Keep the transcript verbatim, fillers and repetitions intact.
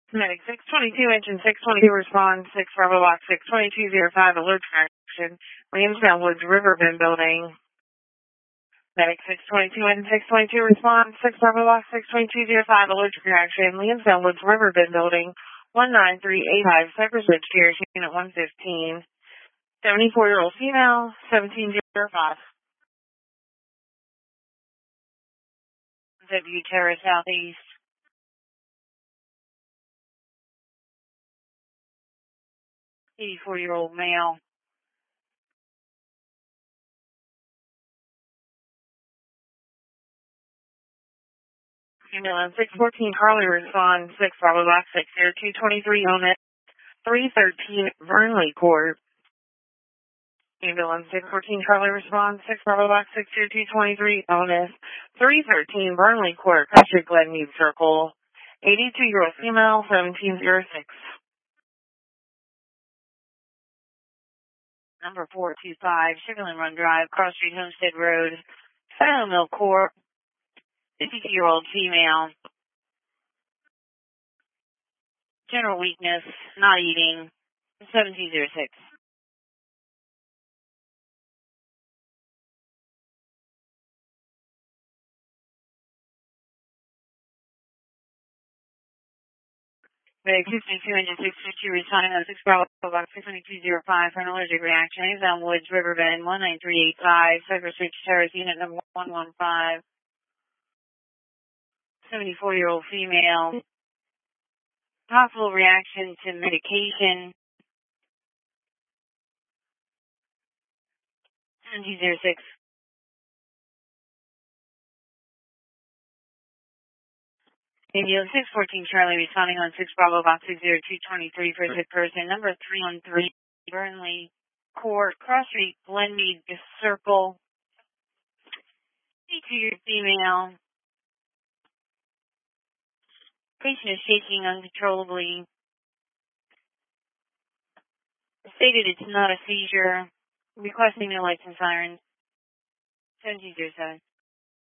Medic six twenty-two, engine six twenty-two, respond six Bravo Box six twenty-two zero five, alert traction, Williamstown Woods Riverbend Building. Medic six twenty-two, engine six twenty-two, respond six Bravo Box six twenty-two zero five, alert traction, Williamstown Woods Riverbend Building, one nine three eight five, Cypress Ridge Gears, unit one fifteen, seventy-four-year-old female, seventeen zero five. W Terrace Southeast, eighty-four-year-old male. Ambulance six fourteen Charlie, respond six Bravo Box six zero two twenty-three, own it, three thirteen Burnley Court. Ambulance six fourteen Charlie, respond six Bravo Box six zero two twenty-three, own it, three thirteen Burnley Court, Crestwood Glenmead Circle, eighty-two-year-old female, seventeen zero six. Number four two five, Sugarland Run Drive, Cross Street, Homestead Road, Silo Mill Court, fifty-two-year-old female, general weakness, not eating, seventeen zero six. Medic two twenty-two, engine six fifty-two, responding on six Bravo Box six twenty-two zero five for an allergic reaction. Amazon Woods Riverbend one nine three eight five, Cypress Ridge Terrace, unit number one one five, seventy-four-year-old female, possible reaction to medication, seventeen zero six. Ambulance six fourteen Charlie, responding on six Bravo Box six zero two twenty-three for a sick person, number three one three, Burnley Court, Cross Street, Glenmead Circle, eighty-two-year female. Patient is shaking uncontrollably. Stated it's not a seizure. Requesting no lights and sirens. seventeen zero seven.